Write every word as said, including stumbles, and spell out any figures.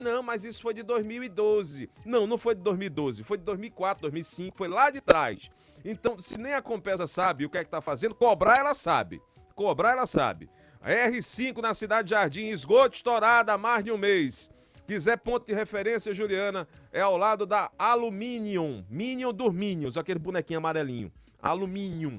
Não, mas isso foi de dois mil e doze. Não, não foi de dois mil e doze, foi de dois mil e quatro, dois mil e cinco, foi lá de trás. Então, se nem a Compesa sabe o que é que tá fazendo, cobrar ela sabe. Cobrar ela sabe. A R cinco na Cidade Jardim, esgoto estourado há mais de um mês. Quiser ponto de referência, Juliana, é ao lado da Aluminium. Minion dos Minions, aquele bonequinho amarelinho. Aluminium.